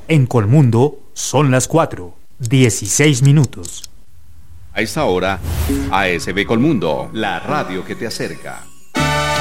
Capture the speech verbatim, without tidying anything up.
En Colmundo son las cuatro, dieciséis minutos. A esta hora, A S B Colmundo, la radio que te acerca.